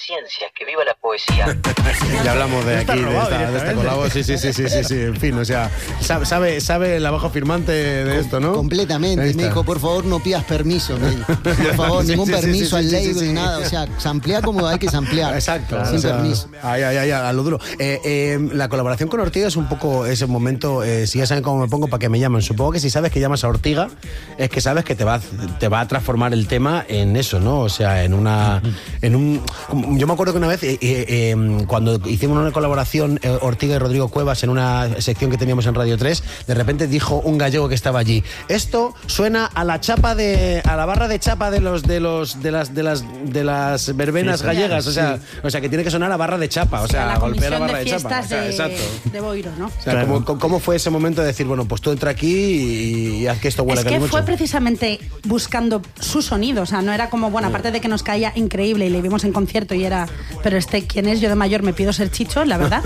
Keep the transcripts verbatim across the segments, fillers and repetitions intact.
ciencia, que viva la poesía. Ya hablamos de aquí, de esta, de esta colabo. Sí, sí, sí, sí, sí, sí, en fin, o sea, sabe, sabe, sabe el abajo firmante de Com- esto, ¿no? Completamente. Me dijo, por favor, no pidas permiso. Me dijo. Por favor, Sí, ningún sí, sí, permiso sí, al sí, label sí, sí. ni nada. O sea, samplea como hay que samplear. Exacto. Sin o sea, permiso. Ay, ay, ay, a lo duro. Eh, eh, la colaboración con Ortiga es un poco ese momento, eh, si ya saben cómo me pongo, para que me llamen. Supongo que si sabes que llamas a Ortiga, es que sabes que te va, te va a transformar el tema en eso, ¿no? O sea, en una... en un Yo me acuerdo que una vez, eh, eh, cuando hicimos una colaboración, eh, Ortiga y Rodrigo Cuevas, en una sección que teníamos en Radio tres, de repente dijo un gallego que estaba allí: esto suena a la chapa de... a la barra de chapa de los de los de las de las de las verbenas Sí, gallegas, sí. o sea, o sea que tiene que sonar a barra de chapa, o sea, la golpea la comisión barra de de, chapa. fiestas O sea, de, exacto. de Boiro, ¿no? O sea, Claro. ¿cómo, cómo fue ese momento de decir, bueno, pues tú entra aquí y, y haz que esto huela Es que calimocho? fue precisamente buscando su sonido, o sea, no era como, bueno, aparte de que nos caía increíble y le vimos en concierto y era, pero este, ¿quién es? Yo de mayor me pido ser Chicho, la verdad.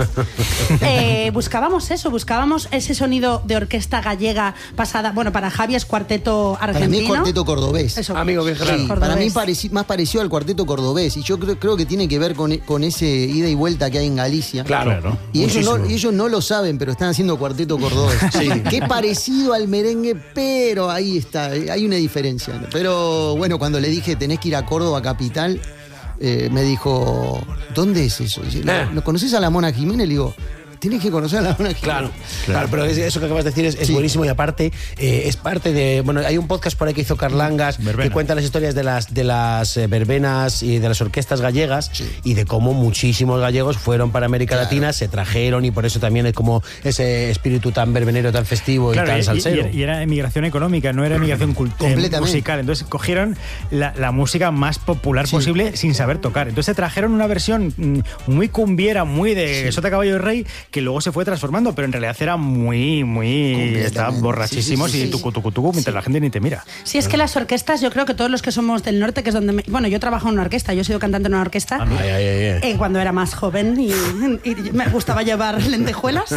Eh, buscábamos eso, buscábamos ese sonido de orquesta gallega pasada, bueno, para Javi es cuarteto Para argentino. mí es cuarteto cordobés. Eso. Amigo, bien Sí, claro. Cordobés. para mí pareci- más parecido al cuarteto cordobés. Y yo creo, creo que tiene que ver con, con ese ida y vuelta que hay en Galicia. Claro, Claro. Y ellos, no, muchísimo. y ellos no lo saben, pero están haciendo cuarteto cordobés. Sí. Que es parecido al merengue, pero ahí está, hay una diferencia. Pero bueno, cuando le dije tenés que ir a Córdoba capital, eh, me dijo, ¿dónde es eso? Dice, Eh. ¿Lo conoces a la Mona Jiménez? Le digo, tienes que conocer a la Mona Jiménez. Claro, claro, pero es- eso que acabas de decir es, es Sí. buenísimo y aparte eh, es parte de... Bueno, hay un podcast por ahí que hizo Carlangas Verbena. que cuenta las historias de las, de las eh, verbenas y de las orquestas gallegas y de cómo muchísimos gallegos fueron para América Claro. Latina, se trajeron y por eso también es como ese espíritu tan verbenero, tan festivo y Claro, tan y, salsero. y- y era emigración económica, no era emigración cult- eh, Completamente. musical. Entonces cogieron la, la música más popular Sí. posible sin saber tocar. Entonces trajeron una versión mm, muy cumbiera, muy de Sota Caballo y Rey, que luego se fue transformando, pero en realidad era muy, muy... Completamente. Estaban borrachísimos Sí, sí, sí, y sí. tucu, tucu, tucu, mientras la gente ni te mira. Sí, es que las orquestas, yo creo que todos los que somos del norte, que es donde... me- bueno, yo trabajo en una orquesta, yo he sido cantante en una orquesta. Ah, Ay, ay, ay, ay. Eh, cuando era más joven y, y me gustaba llevar lentejuelas.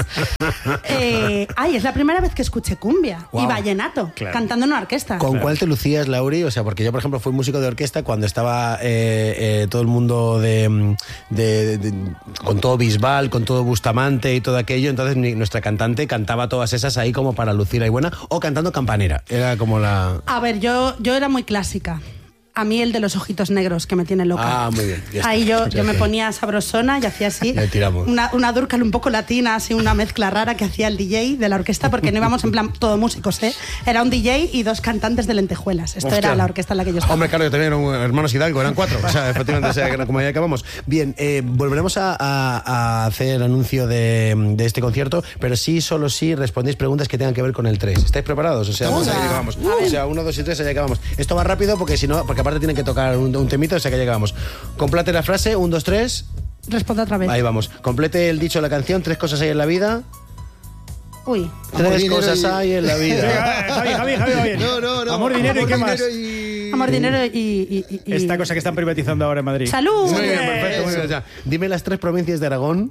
Eh, ay, es la primera vez que escuché cumbia Guau. y vallenato Claro. cantando en una orquesta. ¿Con cuál te lucías, Lauri? O sea, porque yo, por ejemplo, fui músico de orquesta cuando estaba eh, eh, todo el mundo de, de- de- con todo Bisbal, con todo Bustamante y todo aquello. Entonces mi- nuestra cantante cantaba todas esas ahí como para lucir ahí buena o cantando campanera. Era como la... A ver, yo, yo era muy clásica. A mí el de los ojitos negros, que me tiene loca. Ah, muy bien, ya está. Ahí yo, Ya yo me está. ponía sabrosona y hacía así. Ya tiramos. Una, una Dúrcal un poco latina, así una mezcla rara que hacía el D J de la orquesta, porque no íbamos en plan todo músicos, ¿eh? Era un D J y dos cantantes de lentejuelas. Esto Hostia. era la orquesta en la que yo estaba. Hombre, claro, yo también eran hermanos Hidalgo, eran cuatro. O sea, efectivamente, o sea, que era como ya acabamos. Bien, eh, volveremos a, a- a hacer anuncio de, de este concierto, pero sí, solo sí respondéis preguntas que tengan que ver con el tres. ¿Estáis preparados? O sea, vamos, Venga. allá que vamos. O sea, uno, dos y tres, allá que vamos. Esto va rápido porque si no, porque aparte tienen que tocar un, un temito, o sea que allá que vamos. Complete la frase, un, dos, tres. Responde otra vez. Ahí vamos. Complete el dicho de la canción, tres cosas hay en la vida. Uy. Amor, Tres dinero cosas y- hay en la vida. Venga, Javi, Javi, Javi, Javi. No, no, no. Amor, dinero y qué más. dinero y- Amor, dinero y... y- y- y- Esta cosa que están privatizando ahora en Madrid. ¡Salud! Muy bien, perfecto, muy bien. O sea, dime las tres provincias de Aragón.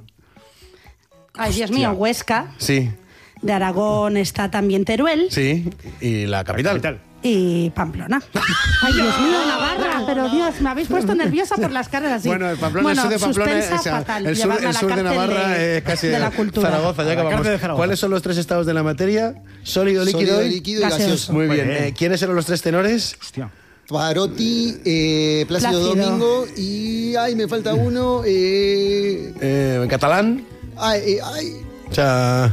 Ay, Dios mío, Huesca. Sí, De Aragón está también Teruel sí. Y la capital. Capital. y Pamplona. Ay, Dios mío, Navarra. Pero Dios, me habéis puesto nerviosa por las caras así. Bueno, el Pamplona, Bueno, el sur de Pamplona, suspensa o sea, fatal. el sur, Llevarme a el la sur de cárcel Navarra de- es casi de la cultura. Zaragoza, ya A la acabamos. cárcel de Zaragoza. ¿Cuáles son los tres estados de la materia? Sólido, líquido, Sólido, y- líquido y gaseoso. gaseoso. Muy bien. Muy bien. Eh, ¿Quiénes eran los tres tenores? Hostia. Parotti, eh, Plácido, Plácido. Domingo y. Ay, me falta uno. Eh, Eh, en catalán. ay, eh, ay, O sea,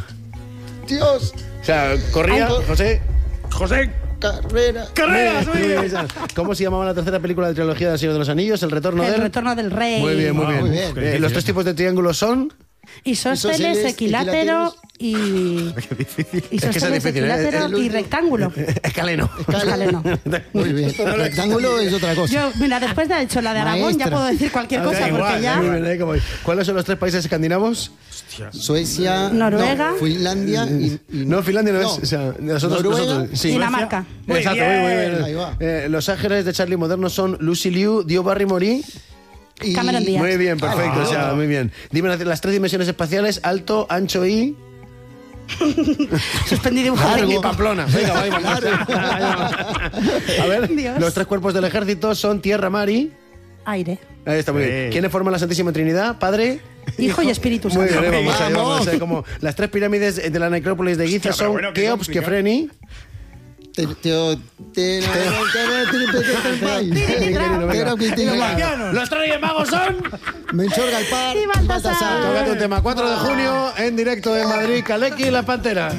Dios. o sea Corría, Ay, José. José. Carrera. Carreras, Muy bien, esa. ¿Cómo se llamaba la tercera película de trilogía del Señor de los Anillos? El retorno El del... retorno del rey. Muy bien, muy Ah, bien. muy bien. Eh, Qué difícil, los tres ¿eh? tipos de triángulos son... Isósceles, Isósceles, equilátero y... Qué difícil. Es que es Isósceles, difícil, ¿eh? equilátero El- y rectángulo. Escaleno. Escaleno. Muy bien. Rectángulo es otra cosa. Yo, mira, después de haber hecho la de Aragón, ya Maestra. puedo decir cualquier Da cosa, igual, porque ya... muy bien, ¿eh? Como- ¿Cuáles son los tres países escandinavos? Suecia. Noruega. no, Finlandia y. y- No, Finlandia no, es. O sea, nosotros, Noruega. nosotros sí. Dinamarca. Muy Exacto, bien. muy, muy bien. Ahí va. Eh, los Ángeles de Charlie Moderno son Lucy Liu, Dio Barrymore. y- Cameron Díaz. Muy bien, perfecto. Ah, o sea, bueno. muy bien. Dime las, las tres dimensiones espaciales: alto, ancho y. Suspendí dibujo Largo. Y técnico. Pamplona. Venga, va, ahí va. A ver, Dios. los tres cuerpos del ejército son tierra, mar y. Aire. Ahí está, muy bien. Eh. ¿Quiénes forman la Santísima Trinidad? Padre... Hijo y Espíritu Muy Santo. bien, vamos, ahí, ¡Vamos! vamos, eh, como las tres pirámides de la necrópolis de Giza Hostia, pero son bueno, qué Keops, complicado. Kefreni... Te- te- te- Los marcianos. Los tres magos son... Melchor, Gaspar, Y Baltasar. Tócate un tema, cuatro de junio, en directo de Madrid, Kaleki y las Panteras.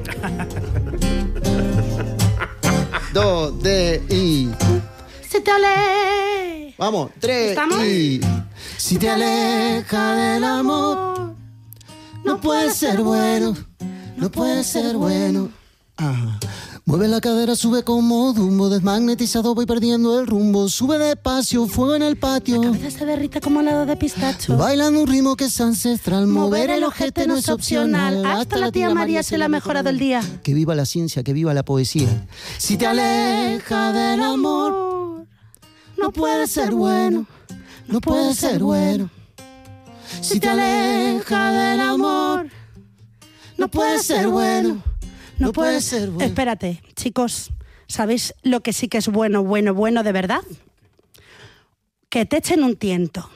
Do, de, y. Se te ole. Vamos, tres ¿Estamos? y. Si te aleja del amor, no puede ser bueno, no puede ser bueno. Ah. Mueve la cadera, sube como Dumbo, desmagnetizado voy perdiendo el rumbo. Sube despacio, fuego en el patio. La cabeza se derrite como helado de pistacho. Bailando un ritmo que es ancestral. Mover el ojete no es opcional. Hasta la tía María se le ha mejorado el día. Que viva la ciencia, que viva la poesía. Si te aleja del amor, no puede ser bueno, no puede ser bueno. Si te aleja del amor, no puede ser bueno, no puede ser bueno. Espérate, chicos, ¿sabéis lo que sí que es bueno, bueno, bueno de verdad? Que te echen un tiento.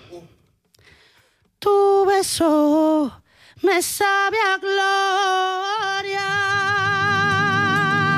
Tu beso me sabe a gloria.